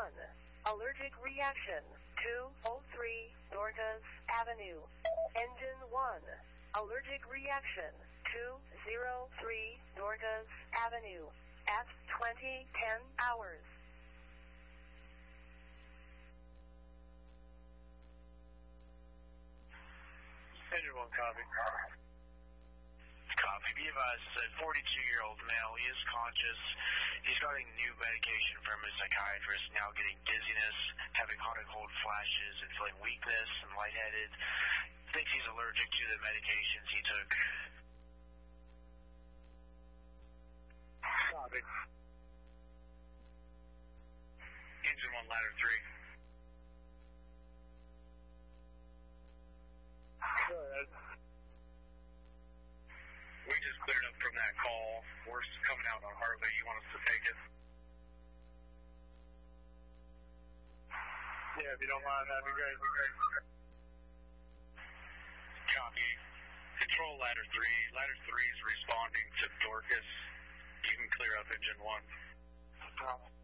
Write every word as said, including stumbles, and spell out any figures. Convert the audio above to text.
one, allergic reaction, two oh three Dorcas Avenue. Engine one, allergic reaction, two oh three Dorcas Avenue, at twenty ten hours. Engine one, copy. Copy. Be advised, a forty-two-year-old male. He is conscious. He's getting new medication from his psychiatrist, now getting dizziness, having hot and cold flashes, and feeling weakness and lightheaded. Thinks he's allergic to the medications he took. Copy. Engine one, ladder three. Go ahead. We just cleared up from that call. We're coming out on Hartley. You want us to take it? Yeah, if you don't mind, that'd be great. Copy. Control ladder three. Ladder three is responding to Dorcas. You can clear up engine one. No problem.